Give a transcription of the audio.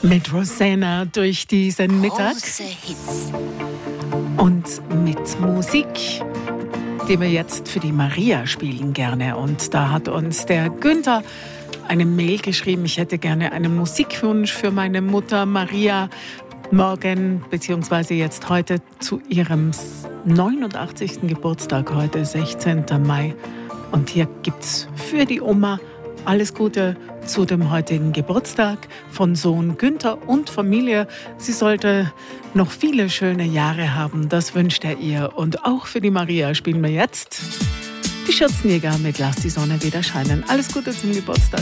Mit Rosanna durch diesen Mittag. Große Hits. Und mit Musik, die wir jetzt für die Maria spielen gerne. Und da hat uns der Günther eine Mail geschrieben, ich hätte gerne einen Musikwunsch für meine Mutter Maria morgen, beziehungsweise jetzt heute zu ihrem 89. Geburtstag, heute 16. Mai. Und hier gibt's für die Oma alles Gute zu dem heutigen Geburtstag von Sohn Günther und Familie. Sie sollte noch viele schöne Jahre haben, das wünscht er ihr. Und auch für die Maria spielen wir jetzt die Schürzenjäger mit Lass die Sonne wieder scheinen. Alles Gute zum Geburtstag.